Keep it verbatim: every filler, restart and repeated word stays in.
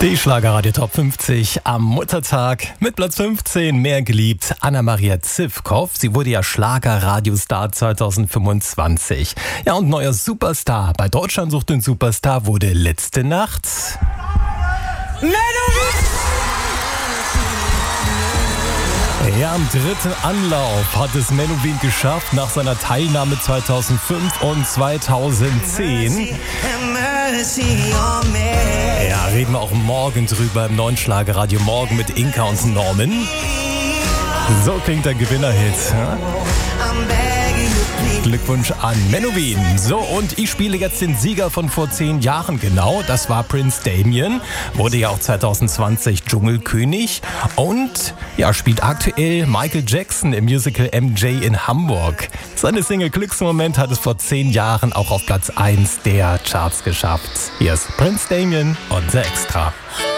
Die Schlagerradio Top fünfzig am Muttertag mit Platz fünfzehn, mehr geliebt, Anna-Maria Zivkow. Sie wurde ja Schlagerradiostar zwanzig fünfundzwanzig. Ja, und neuer Superstar bei Deutschland sucht den Superstar wurde letzte Nacht Ja, im dritten Anlauf hat es Menowin geschafft nach seiner Teilnahme zweitausendfünf und zweitausendzehn. Ja, reden wir auch morgen drüber im neuen Schlagerradio Morgen mit Inka und Norman. So klingt der Gewinnerhit. Ja? Glückwunsch an Menowin. So, und ich spiele jetzt den Sieger von vor zehn Jahren genau. Das war Prince Damien. Wurde ja auch zwanzig zwanzig Dschungelkönig. Und ja, spielt aktuell Michael Jackson im Musical M J in Hamburg. Seine Single Glücksmoment hat es vor zehn Jahren auch auf Platz eins der Charts geschafft. Hier ist Prince Damien und The Extra.